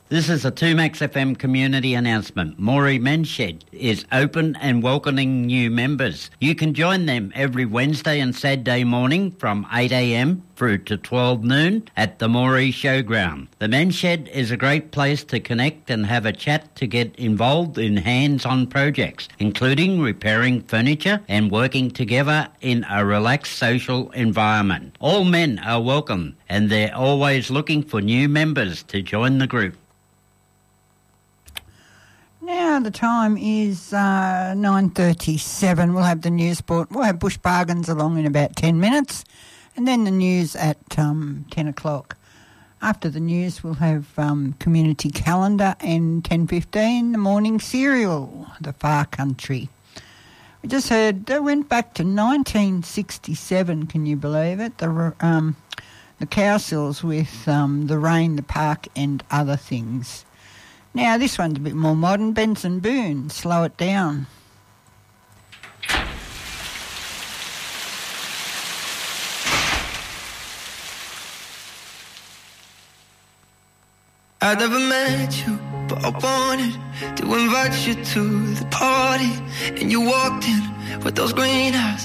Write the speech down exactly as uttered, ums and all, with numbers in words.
This is a two Max F M community announcement. Moree Men's Shed is open and welcoming new members. You can join them every Wednesday and Saturday morning from eight a m through to twelve noon at the Moree Showground. The Men's Shed is a great place to connect and have a chat to get involved in hands-on projects, including repairing furniture and working together in a relaxed social environment. All men are welcome and they're always looking for new members to join the group. Now the time is uh, nine thirty-seven. We'll have the news sport. We'll have Bush Bargains along in about ten minutes and then the news at um, ten o'clock. After the news, we'll have um, community calendar and ten fifteen, the morning cereal, the Far Country. We just heard, they went back to nineteen sixty-seven, can you believe it? The um, the Cowsills with um, The Rain, the Park and Other Things. Now, this one's a bit more modern. Benson Boone, Slow It Down. I never met you, but I wanted to invite you to the party. And you walked in with those green eyes,